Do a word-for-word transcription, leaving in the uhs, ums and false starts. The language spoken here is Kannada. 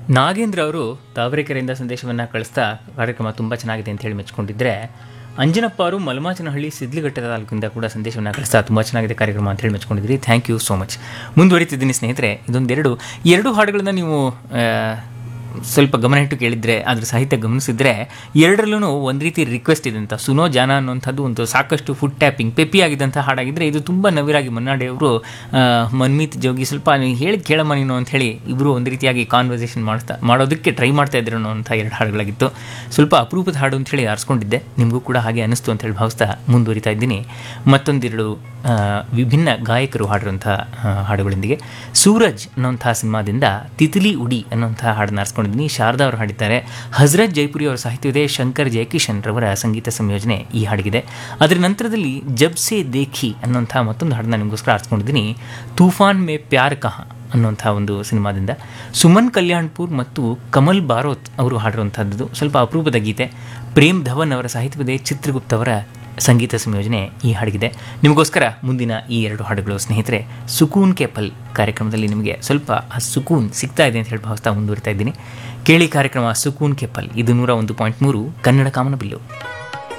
ನಾಗೇಂದ್ರ ಅವರು ತಾವರೆಕೆರೆಯಿಂದ ಸಂದೇಶವನ್ನು ಕಳಿಸ್ತಾ ಕಾರ್ಯಕ್ರಮ ತುಂಬ ಚೆನ್ನಾಗಿದೆ ಅಂತ ಹೇಳಿ ಮೆಚ್ಕೊಂಡಿದ್ರೆ, ಅಂಜನಪ್ಪ ಅವರು ಮಲಮಾಚನಹಳ್ಳಿ ಸಿದ್ಲಿಘಟ್ಟ ತಾಲೂಕಿಂದ ಕೂಡ ಸಂದೇಶವನ್ನು ಕಳಿಸ್ತಾ ತುಂಬ ಚೆನ್ನಾಗಿದೆ ಕಾರ್ಯಕ್ರಮ ಅಂತ ಹೇಳಿ ಮೆಚ್ಕೊಂಡಿದ್ರಿ. Thank you so much. ಮುಂದುವರಿತಿದ್ದೀನಿ ಸ್ನೇಹಿತರೆ. ಇದೊಂದೆರಡು ಎರಡು ಹಾಡುಗಳನ್ನು ನೀವು ಸ್ವಲ್ಪ ಗಮನ ಇಟ್ಟು ಕೇಳಿದರೆ, ಅದ್ರ ಸಾಹಿತ್ಯ ಗಮನಿಸಿದ್ರೆ ಎರಡರಲ್ಲೂ ಒಂದು ರೀತಿ ರಿಕ್ವೆಸ್ಟ್ ಇದೆ ಅಂತ. ಸುನೋ ಜಾನ ಅನ್ನುವಂಥದ್ದು ಒಂದು ಸಾಕಷ್ಟು ಫುಡ್ ಟ್ಯಾಪಿಂಗ್ ಪೆಪ್ಪಿ ಆಗಿದ್ದಂಥ ಹಾಡಾಗಿದ್ದರೆ, ಇದು ತುಂಬ ನವಿರಾಗಿ ಮನ್ನಾಡೆಯವರು ಮನ್ಮೀತ್ ಜೋಗಿ ಸ್ವಲ್ಪ ಹೇಳಿ ಕೇಳಮ್ಮ ನೀನು ಅಂತ ಹೇಳಿ ಇಬ್ಬರು ಒಂದು ರೀತಿಯಾಗಿ ಕಾನ್ವರ್ಸೇಷನ್ ಮಾಡ್ತಾ ಮಾಡೋದಕ್ಕೆ ಟ್ರೈ ಮಾಡ್ತಾ ಇದ್ರು ಅನ್ನೋಂಥ ಎರಡು ಹಾಡುಗಳಾಗಿತ್ತು. ಸ್ವಲ್ಪ ಅಪರೂಪದ ಹಾಡು ಅಂತ ಹೇಳಿ ಆರಿಸ್ಕೊಂಡಿದ್ದೆ, ನಿಮಗೂ ಕೂಡ ಹಾಗೆ ಅನಿಸ್ತು ಅಂತ ಹೇಳಿ ಭಾವಿಸ್ತಾ ಮುಂದುವರಿತಾ ಇದ್ದೀನಿ. ಮತ್ತೊಂದೆರಡು ವಿಭಿನ್ನ ಗಾಯಕರು ಹಾಡಿರುವಂಥ ಹಾಡುಗಳೊಂದಿಗೆ ಸೂರಜ್ ಅನ್ನೋಂಥ ಸಿನಿಮಾದಿಂದ ತಿತಿಲಿ ಉಡಿ ಅನ್ನೋಂಥ ಹಾಡನ್ನು ಆರಿಸ್ಕೊಂಡಿದ್ದೀನಿ. ಶಾರದಾ ಅವರು ಹಾಡಿದ್ದಾರೆ. ಹಜರತ್ ಜೈಪುರಿ ಅವರ ಸಾಹಿತ್ಯವಿದೆ. ಶಂಕರ್ ಜಯಕಿಶನ್ ರವರ ಸಂಗೀತ ಸಂಯೋಜನೆ ಈ ಹಾಡಿಗಿದೆ. ಅದರ ನಂತರದಲ್ಲಿ ಜಬ್ ಸೆ ದೇಖಿ ಅನ್ನೋಂಥ ಮತ್ತೊಂದು ಹಾಡನ್ನ ನಿಮಗೋಸ್ಕರ ಆರಿಸ್ಕೊಂಡಿದ್ದೀನಿ. ತೂಫಾನ್ ಮೇ ಪ್ಯಾರ್ ಕಹಾ ಅನ್ನೋಂಥ ಒಂದು ಸಿನಿಮಾದಿಂದ ಸುಮನ್ ಕಲ್ಯಾಣ್ಪುರ್ ಮತ್ತು ಕಮಲ್ ಬಾರೋತ್ ಅವರು ಹಾಡಿರುವಂಥದ್ದು ಸ್ವಲ್ಪ ಅಪರೂಪದ ಗೀತೆ. ಪ್ರೇಮ್ ಧವನ್ ಅವರ ಸಾಹಿತ್ಯವಿದೆ. ಚಿತ್ರಗುಪ್ತ ಅವರ ಸಂಗೀತ ಸಂಯೋಜನೆ ಈ ಹಾಡಿಗಿದೆ. ನಿಮಗೋಸ್ಕರ ಮುಂದಿನ ಈ ಎರಡು ಹಾಡುಗಳು ಸ್ನೇಹಿತರೆ. ಸುಕೂನ್ ಕೆ ಪಲ್ ಕಾರ್ಯಕ್ರಮದಲ್ಲಿ ನಿಮಗೆ ಸ್ವಲ್ಪ ಆ ಸುಕೂನ್ ಸಿಗ್ತಾ ಇದೆ ಅಂತ ಹೇಳಿ ಭಾವಿಸ್ತಾ ಮುಂದುವರಿತಾ ಇದ್ದೀನಿ. ಕೇಳಿ ಕಾರ್ಯಕ್ರಮ ಸುಕೂನ್ ಕೆ ಪಲ್. ಇದು ನೂರ ಒಂದು ಪಾಯಿಂಟ್ ಮೂರು ಕನ್ನಡ ಕಾಮನಬಿಲ್ಲು.